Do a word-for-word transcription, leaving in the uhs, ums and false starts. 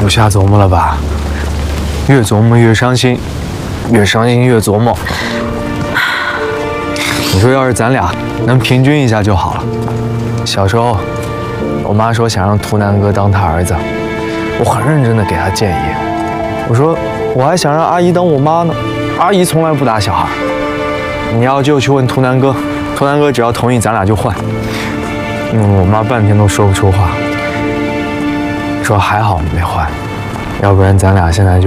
不瞎琢磨了吧？越琢磨越伤心，越伤心越琢磨。你说要是咱俩能平均一下就好了。小时候，我妈说想让图南哥当她儿子，我很认真的给她建议。我说我还想让阿姨当我妈呢，阿姨从来不打小孩。你要就去问图南哥，图南哥只要同意，咱俩就换。嗯，我妈半天都说不出话，说还好没换，要不然咱俩现在就。